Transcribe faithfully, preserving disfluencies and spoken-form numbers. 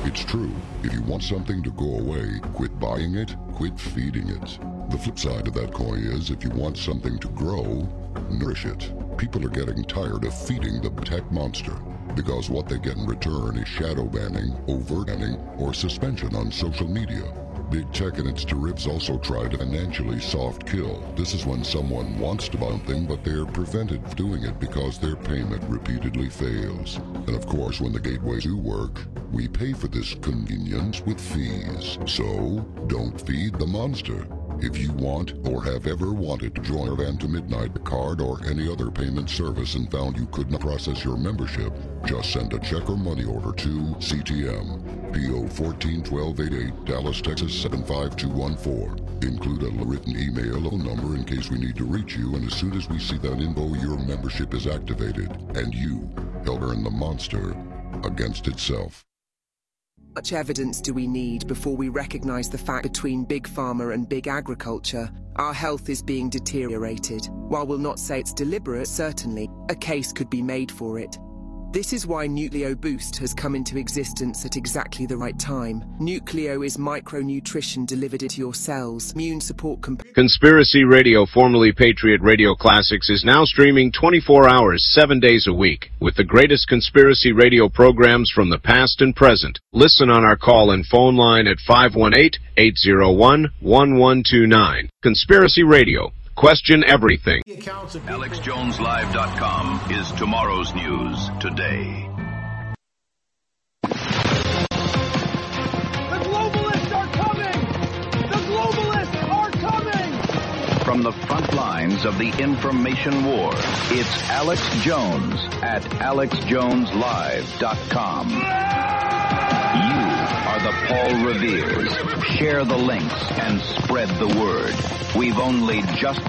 It's true. If you want something to go away, quit buying it, quit feeding it. The flip side of that coin is if you want something to grow, nourish it. People are getting tired of feeding the tech monster because what they get in return is shadow banning, overt banning, or suspension on social media. Big tech and its derivatives also try to financially soft kill. This is when someone wants to buy something, but they're prevented from doing it because their payment repeatedly fails. And of course, when the gateways do work, we pay for this convenience with fees. So, don't feed the monster. If you want or have ever wanted to join our Van to Midnight card or any other payment service and found you could not process your membership, just send a check or money order to C T M, P O fourteen twelve eighty-eight, Dallas, Texas seven five two one four. Include a written email or number in case we need to reach you, and as soon as we see that info, your membership is activated, and you help earn the monster against itself. How much evidence do we need before we recognize the fact between big pharma and big agriculture, our health is being deteriorated? While we'll not say it's deliberate, certainly, a case could be made for it. This is why Nucleo Boost has come into existence at exactly the right time. Nucleo is micronutrition delivered into your cells, immune support comp- Conspiracy Radio, formerly Patriot Radio Classics, is now streaming twenty-four hours, seven days a week, with the greatest conspiracy radio programs from the past and present. Listen on our call and phone line at five one eight, eight zero one, one one two nine. Conspiracy Radio. Question everything. Alex Jones Live dot com is tomorrow's news today. The globalists are coming! The globalists are coming! From the front lines of the information war, it's Alex Jones at Alex Jones Live dot com. You are the Paul Reveres. Share the links and spread the word. We've only just